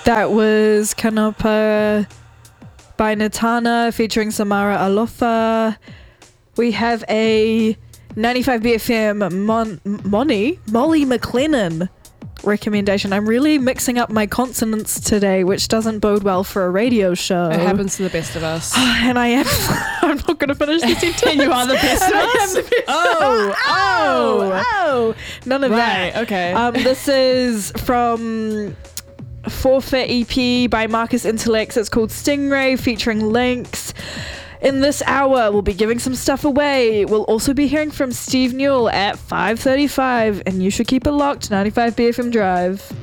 That was Kanapa by Natana featuring Samara Alofa. We have a 95BFM Molly McLennan recommendation. I'm really mixing up my consonants today, which doesn't bode well for a radio show. It happens to the best of us. And I'm not going to finish the sentence. And you are the best of And I us? am the best. Oh, none of that. Right, okay. This is from Forfeit EP by Marcus Intellects. It's called Stingray featuring Lynx. In this hour, we'll be giving some stuff away. We'll also be hearing from Steve Newell at 5:35, and you should keep it locked. 95BFM Drive.